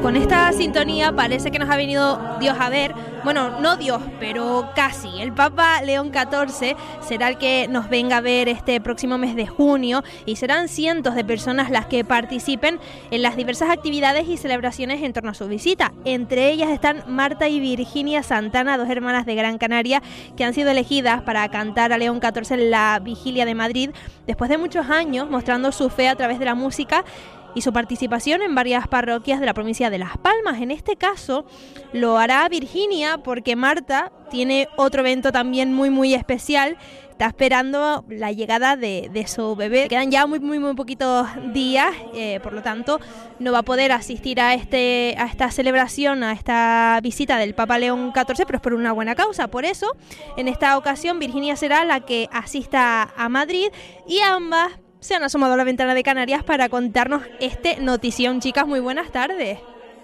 Con esta sintonía parece que nos ha venido Dios a ver. Bueno, no Dios, pero casi. El Papa León XIV será el que nos venga a ver este próximo mes de junio y serán cientos de personas las que participen en las diversas actividades y celebraciones en torno a su visita. Entre ellas están Marta y Virginia Santana, dos hermanas de Gran Canaria que han sido elegidas para cantar a León XIV en la Vigilia de Madrid después de muchos años mostrando su fe a través de la música y su participación en varias parroquias de la provincia de Las Palmas. En este caso lo hará Virginia porque Marta tiene otro evento también muy especial. Está esperando la llegada de su bebé. Quedan ya muy poquitos días, por lo tanto no va a poder asistir a esta celebración, a esta visita del Papa León XIV, pero es por una buena causa. Por eso, en esta ocasión, Virginia será la que asista a Madrid y ambas se han asomado a la ventana de Canarias para contarnos este notición. Chicas, muy buenas tardes.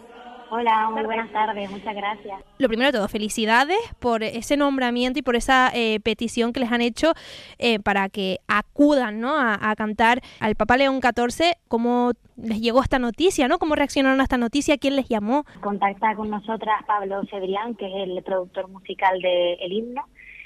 Hola, muy buenas tardes, muchas gracias. Lo primero de todo, felicidades por ese nombramiento y por esa petición que les han hecho para que acudan, ¿no?, a cantar al Papa León XIV. ¿Cómo les llegó esta noticia, ¿no? ¿Cómo reaccionaron a esta noticia? ¿Quién les llamó? Contacta con nosotras Pablo Cebrián, que es el productor musical del himno.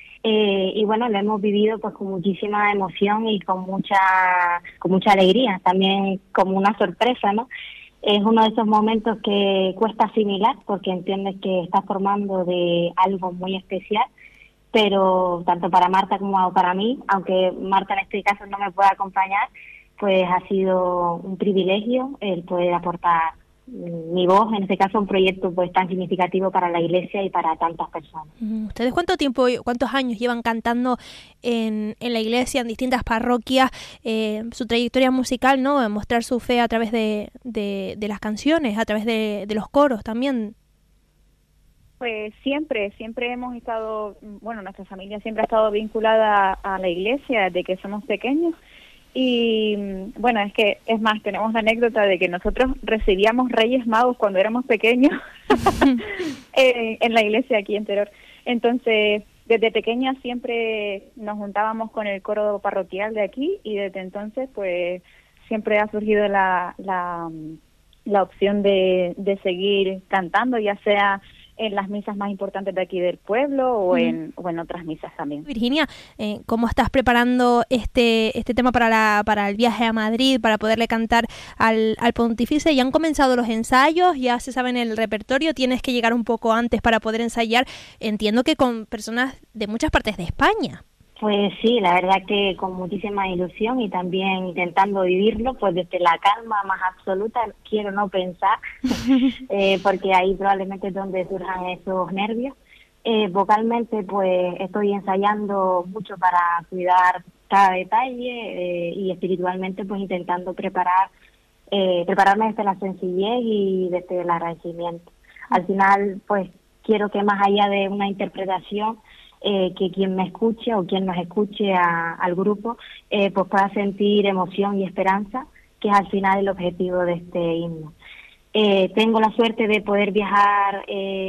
Y bueno, lo hemos vivido pues con muchísima emoción y con mucha alegría, también como una sorpresa, ¿no? Es uno de esos momentos que cuesta asimilar porque entiendes que estás formando de algo muy especial, pero tanto para Marta como para mí, aunque Marta en este caso no me pueda acompañar, pues ha sido un privilegio el poder aportar mi voz, en este caso un proyecto pues tan significativo para la Iglesia y para tantas personas. ¿Ustedes cuántos años llevan cantando en la Iglesia, en distintas parroquias? Su trayectoria musical, ¿no? Mostrar su fe a través de las canciones, a través de los coros también. Pues siempre hemos estado, bueno, nuestra familia siempre ha estado vinculada a la Iglesia desde que somos pequeños. Y bueno, es más, tenemos la anécdota de que nosotros recibíamos Reyes Magos cuando éramos pequeños en la iglesia aquí en Teror. Entonces, desde pequeñas siempre nos juntábamos con el coro parroquial de aquí y desde entonces pues siempre ha surgido la opción de seguir cantando, ya sea en las misas más importantes de aquí del pueblo o en otras misas también. Virginia, ¿cómo estás preparando este tema para el viaje a Madrid, para poderle cantar al pontífice? ¿Ya han comenzado los ensayos? ¿Ya se sabe en el repertorio? ¿Tienes que llegar un poco antes para poder ensayar? Entiendo que con personas de muchas partes de España. Pues sí, la verdad que con muchísima ilusión y también intentando vivirlo, pues desde la calma más absoluta, quiero no pensar, porque ahí probablemente es donde surjan esos nervios. Vocalmente pues estoy ensayando mucho para cuidar cada detalle y espiritualmente pues intentando prepararme desde la sencillez y desde el agradecimiento. Al final pues quiero que más allá de una interpretación, que quien me escuche o quien nos escuche al grupo pues pueda sentir emoción y esperanza, que es al final el objetivo de este himno. Tengo la suerte de poder viajar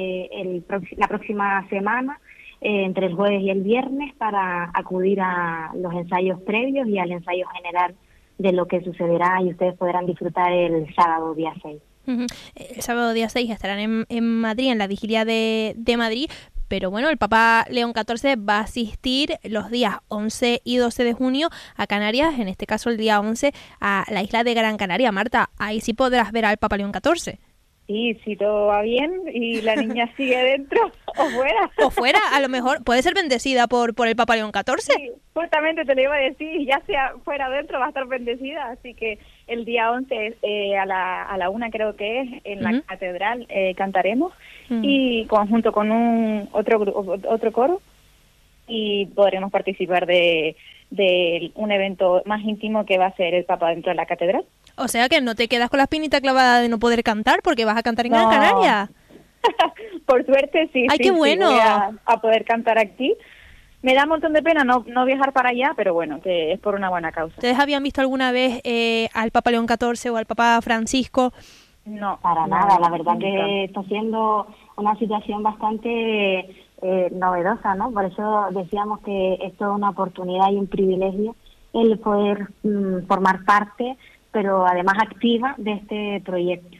la próxima semana, entre el jueves y el viernes, para acudir a los ensayos previos y al ensayo general de lo que sucederá y ustedes podrán disfrutar el sábado día 6. El sábado día 6 estarán en Madrid, en la Vigilia de Madrid. Pero bueno, el Papa León XIV va a asistir los días 11 y 12 de junio a Canarias, en este caso el día 11 a la isla de Gran Canaria. Marta, ahí sí podrás ver al Papa León XIV. Sí, si todo va bien y la niña sigue dentro o fuera. O fuera, a lo mejor puede ser bendecida por el Papa León XIV. Sí, justamente te lo iba a decir, ya sea fuera o dentro va a estar bendecida, así que el día 11 a la 1 creo que es, en la catedral cantaremos y junto con otro coro y podremos participar de un evento más íntimo que va a ser el Papa dentro de la catedral. O sea que no te quedas con la espinita clavada de no poder cantar porque vas a cantar en Gran Canaria. Por suerte sí. ¡Ay, qué bueno! Voy a poder cantar aquí. Me da un montón de pena no viajar para allá, pero bueno, que es por una buena causa. ¿Ustedes habían visto alguna vez al Papa León XIV o al Papa Francisco? No, para nada. La verdad que está siendo una situación bastante novedosa, ¿no? Por eso decíamos que esto es una oportunidad y un privilegio el poder formar parte, pero además activa, de este proyecto.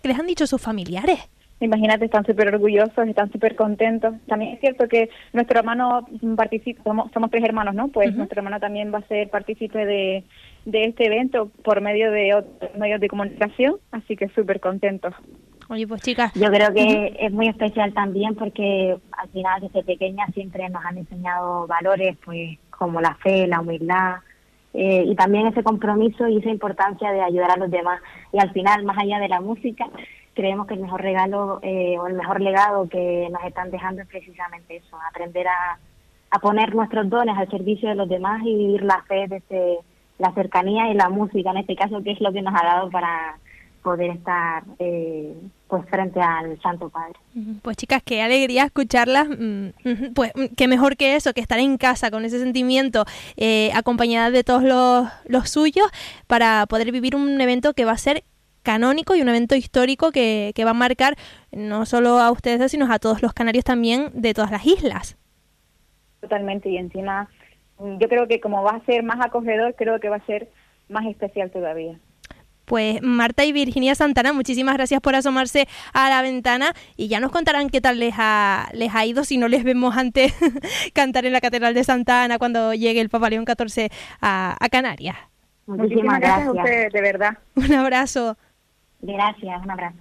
¿Qué les han dicho sus familiares? Imagínate, están súper orgullosos, están súper contentos. También es cierto que nuestro hermano participa, somos 3 hermanos, ¿no? Pues nuestro hermano también va a ser partícipe de este evento por medio de otros medios de comunicación, así que súper contentos. Oye, pues chicas, yo creo que es muy especial también porque al final desde pequeñas siempre nos han enseñado valores pues como la fe, la humildad, y también ese compromiso y esa importancia de ayudar a los demás. Y al final, más allá de la música, creemos que el mejor regalo o el mejor legado que nos están dejando es precisamente eso, aprender a poner nuestros dones al servicio de los demás y vivir la fe desde la cercanía y la música, en este caso, que es lo que nos ha dado para poder estar pues frente al Santo Padre. Pues chicas, qué alegría escucharlas, pues qué mejor que eso, que estar en casa con ese sentimiento, acompañada de todos los suyos, para poder vivir un evento que va a ser canónico y un evento histórico que va a marcar no solo a ustedes, sino a todos los canarios también de todas las islas. Totalmente, y encima yo creo que como va a ser más acogedor, creo que va a ser más especial todavía. Pues Marta y Virginia Santana, muchísimas gracias por asomarse a la ventana y ya nos contarán qué tal les ha ido si no les vemos antes cantar en la Catedral de Santa Ana cuando llegue el Papa León XIV a Canarias. Muchísimas gracias a ustedes, de verdad. Un abrazo. Gracias, un abrazo.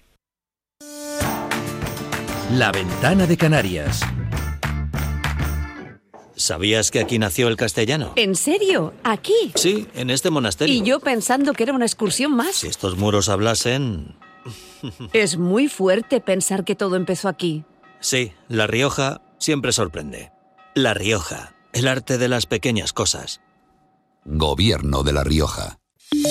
La Ventana de Canarias. ¿Sabías que aquí nació el castellano? ¿En serio? ¿Aquí? Sí, en este monasterio. Y yo pensando que era una excursión más. Si estos muros hablasen... Es muy fuerte pensar que todo empezó aquí. Sí, La Rioja siempre sorprende. La Rioja, el arte de las pequeñas cosas. Gobierno de La Rioja.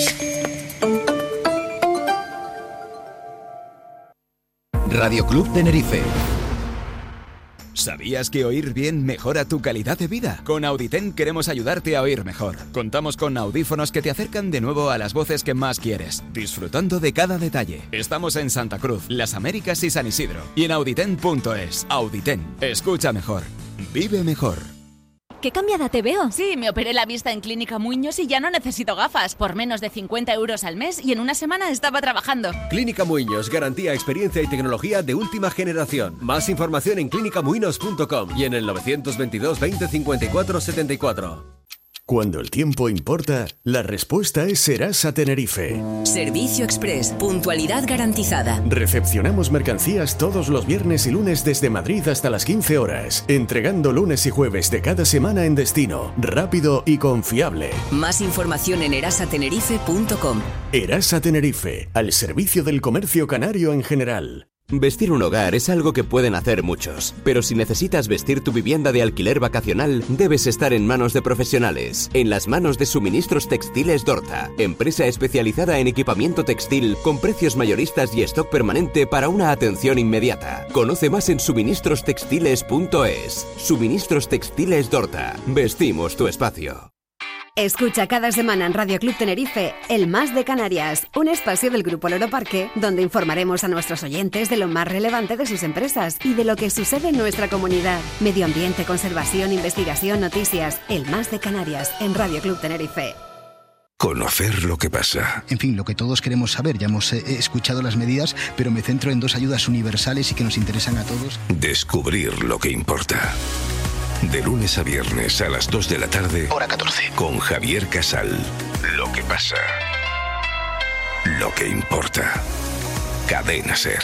Radio Club Tenerife. ¿Sabías que oír bien mejora tu calidad de vida? Con Auditel queremos ayudarte a oír mejor. Contamos con audífonos que te acercan de nuevo a las voces que más quieres, disfrutando de cada detalle. Estamos en Santa Cruz, Las Américas y San Isidro. Y en Auditel.es. Auditel. Escucha mejor. Vive mejor. ¡Qué cambiada te veo! Sí, me operé la vista en Clínica Muñoz y ya no necesito gafas. Por menos de 50 euros al mes y en una semana estaba trabajando. Clínica Muñoz, garantía, experiencia y tecnología de última generación. Más información en clinicamuinos.com y en el 922 20 54 74. Cuando el tiempo importa, la respuesta es Serasa Tenerife. Servicio Express, puntualidad garantizada. Recepcionamos mercancías todos los viernes y lunes desde Madrid hasta las 15 horas, entregando lunes y jueves de cada semana en destino, rápido y confiable. Más información en erasatenerife.com. Erasa Tenerife, al servicio del comercio canario en general. Vestir un hogar es algo que pueden hacer muchos, pero si necesitas vestir tu vivienda de alquiler vacacional, debes estar en manos de profesionales. En las manos de Suministros Textiles Dorta, empresa especializada en equipamiento textil con precios mayoristas y stock permanente para una atención inmediata. Conoce más en suministrostextiles.es. Suministros Textiles Dorta. Vestimos tu espacio. Escucha cada semana en Radio Club Tenerife El Más de Canarias, un espacio del Grupo Loro Parque donde informaremos a nuestros oyentes de lo más relevante de sus empresas y de lo que sucede en nuestra comunidad. Medio ambiente, conservación, investigación, noticias. El Más de Canarias en Radio Club Tenerife. Conocer lo que pasa. En fin, lo que todos queremos saber. Ya hemos escuchado las medidas, pero me centro en 2 ayudas universales y que nos interesan a todos. Descubrir lo que importa. De lunes a viernes a las 2 de la tarde. Hora 14. Con Javier Casal. Lo que pasa. Lo que importa. Cadena SER.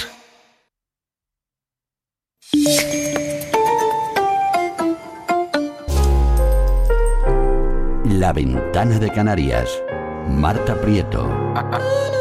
La Ventana de Canarias. Marta Prieto.